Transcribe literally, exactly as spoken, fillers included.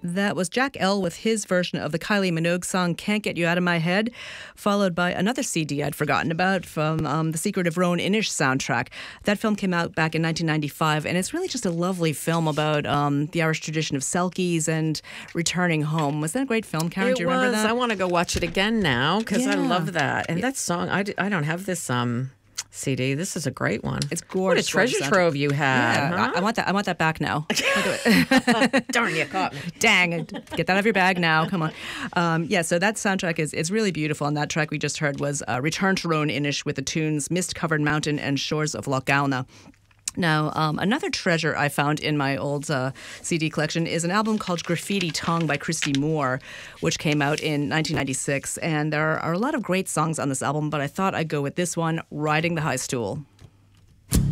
That was Jack L. with his version of the Kylie Minogue song Can't Get You Out of My Head, followed by another C D I'd forgotten about from um, the Secret of Roan Inish soundtrack. That film came out back in nineteen ninety-five, and it's really just a lovely film about um, the Irish tradition of selkies and returning home. Was that a great film, Karen? It Do you remember was. that? I want to go watch it again now because I Yeah. love that. And that song, I, d- I don't have this um C D. This is a great one. It's gorgeous. What a treasure gorgeous trove you had. Yeah, huh? I, I want that. I want that back now. Darn, you caught me. Dang, get that out of your bag now. Come on. Um, yeah, so that soundtrack is it's really beautiful. And that track we just heard was uh, Return to Roan Inish with the tunes Mist Covered Mountain and Shores of Loch Galna. Now, um, another treasure I found in my old uh, C D collection is an album called Graffiti Tongue by Christy Moore, which came out in nineteen ninety-six. And there are a lot of great songs on this album, but I thought I'd go with this one, Riding the High Stool.